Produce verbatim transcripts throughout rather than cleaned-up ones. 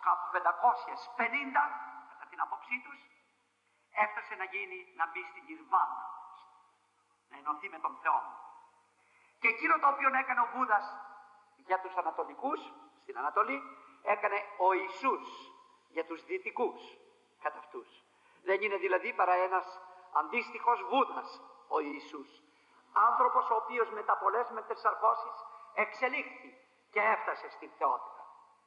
πεντακόσια πενήντα, κατά την άποψή τους, έφτασε να γίνει, να μπει στην Νιρβάνα, να ενωθεί με τον Θεό. Και εκείνο το οποίο έκανε ο Βούδας για τους Ανατολικούς, στην Ανατολή, έκανε ο Ιησούς για τους Δυτικούς, κατά αυτούς. Δεν είναι δηλαδή παρά ένας αντίστοιχος Βούδας ο Ιησούς. Άνθρωπος ο οποίος μετά πολλές μετεσαρκώσεις εξελίχθη και έφτασε στην θεότητα.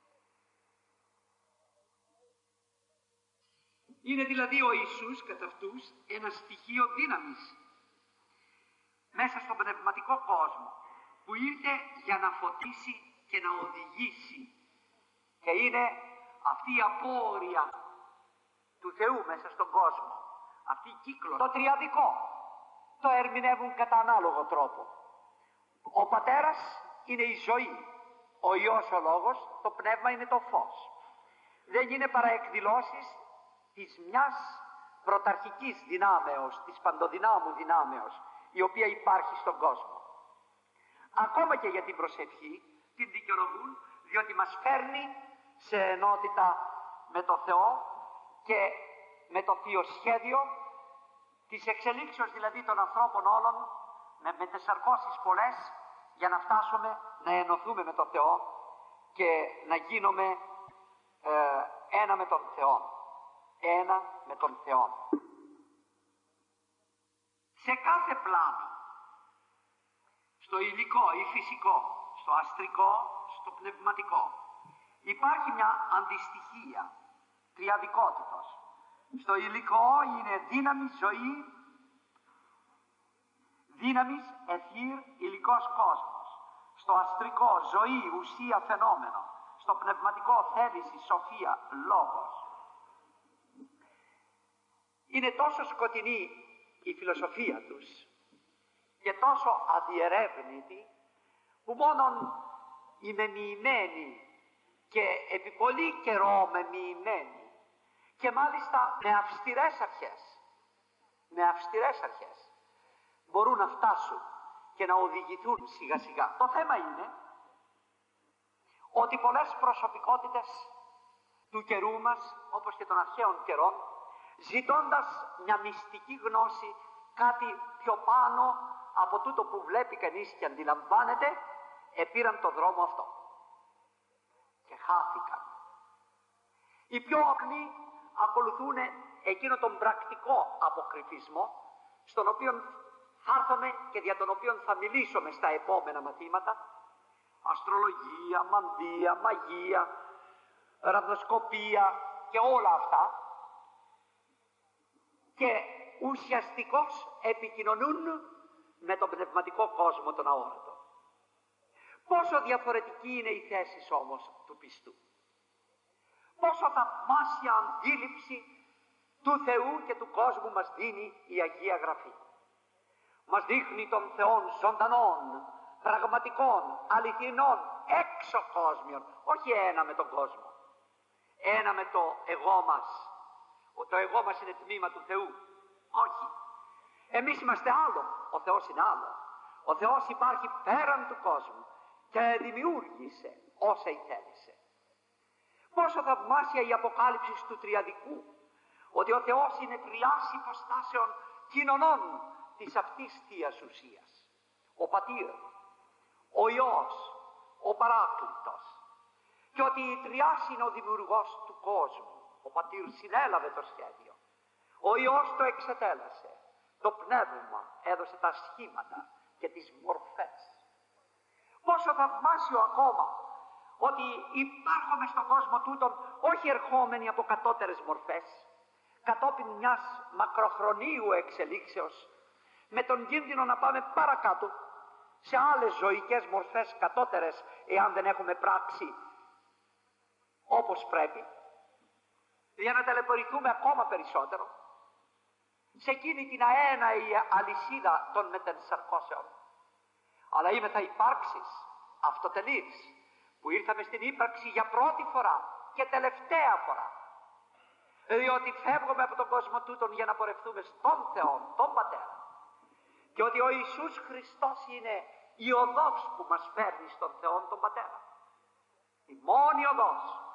Είναι δηλαδή ο Ιησούς κατά αυτούς ένα στοιχείο δύναμης μέσα στον πνευματικό κόσμο, που ήρθε για να φωτίσει και να οδηγήσει, και είναι αυτή η απόρρεια του Θεού μέσα στον κόσμο, αυτή η κύκλος. Το τριαδικό το ερμηνεύουν κατά ανάλογο τρόπο. Ο Πατέρας είναι η ζωή, ο Υιός ο Λόγος, το Πνεύμα είναι το φως. Δεν είναι παρά εκδηλώσεις της μιας πρωταρχικής δυνάμεως, της παντοδυνάμου δυνάμεως, η οποία υπάρχει στον κόσμο. Ακόμα και για την προσευχή την δικαιολογούν, διότι μας φέρνει σε ενότητα με το Θεό και με το Θείο Σχέδιο της εξελίξεως δηλαδή των ανθρώπων όλων, με μετεσαρκώσεις πολλές, για να φτάσουμε να ενωθούμε με τον Θεό και να γίνουμε ε, ένα με τον Θεό. Ένα με τον Θεό. Σε κάθε πλάνο, στο υλικό ή φυσικό, στο αστρικό, στο πνευματικό, υπάρχει μια αντιστοιχία τριαδικότητος. Στο υλικό είναι δύναμη, ζωή, δύναμης, αιθήρ, υλικός κόσμος. Στο αστρικό, ζωή, ουσία, φαινόμενο. Στο πνευματικό, θέληση, σοφία, λόγος. Είναι τόσο σκοτεινή η φιλοσοφία τους και τόσο αδιερεύνητη, που μόνον οι μεμοιημένοι και επί πολύ καιρό μεμοιημένοι, και μάλιστα με αυστηρές αρχές, με αυστηρές αρχές, μπορούν να φτάσουν και να οδηγηθούν σιγά σιγά. Το θέμα είναι ότι πολλές προσωπικότητες του καιρού μας, όπως και των αρχαίων καιρών, ζητώντας μια μυστική γνώση, κάτι πιο πάνω από τούτο που βλέπει κανείς και αντιλαμβάνεται, επήραν το δρόμο αυτό και χάθηκαν. Οι πιο απλοί ακολουθούν εκείνο τον πρακτικό αποκρυφισμό, στον οποίο θα έρθουμε και για τον οποίο θα μιλήσουμε στα επόμενα μαθήματα. Αστρολογία, μανδύα, μαγεία, ραδοσκοπία και όλα αυτά, και ουσιαστικώς επικοινωνούν με τον πνευματικό κόσμο τον αόρατο. Πόσο διαφορετική είναι η θέση όμως του πιστού. Πόσο θαυμάσια αντίληψη του Θεού και του κόσμου μας δίνει η Αγία Γραφή. Μας δείχνει τον Θεόν ζωντανών, πραγματικών, αληθινών, έξω κόσμιων, όχι ένα με τον κόσμο. Ένα με το εγώ μας. Το εγώ μας είναι τμήμα του Θεού. Όχι. Εμείς είμαστε άλλο. Ο Θεός είναι άλλο. Ο Θεός υπάρχει πέραν του κόσμου και δημιούργησε όσα ήθελησε. Πόσο θαυμάσια η αποκάλυψη του τριαδικού, ότι ο Θεός είναι τριάς υποστάσεων κοινωνών της αυτής θείας ουσίας. Ο Πατήρ, ο Υιός, ο Παράκλητος, και ότι η τριάς είναι ο δημιουργός του κόσμου. Ο Πατήρ συνέλαβε το σχέδιο. Ο Υιός το εξετέλασε. Το Πνεύμα έδωσε τα σχήματα και τις μορφές. Πόσο θαυμάσιο ακόμα ότι υπάρχουμε στον κόσμο τούτον όχι ερχόμενοι από κατώτερες μορφές, κατόπιν μιας μακροχρονίου εξελίξεως, με τον κίνδυνο να πάμε παρακάτω σε άλλες ζωικές μορφές κατώτερες, εάν δεν έχουμε πράξει όπως πρέπει, για να ταλαιπωρηθούμε ακόμα περισσότερο σε εκείνη την αέναη αλυσίδα των μετενσαρκώσεων. Αλλά είμαι θα υπάρξεις αυτοτελείς, που ήρθαμε στην ύπαρξη για πρώτη φορά και τελευταία φορά, διότι φεύγουμε από τον κόσμο τούτον για να πορευτούμε στον Θεό, τον Πατέρα, και ότι ο Ιησούς Χριστός είναι η οδός που μας φέρνει στον Θεό τον Πατέρα, η μόνη οδός.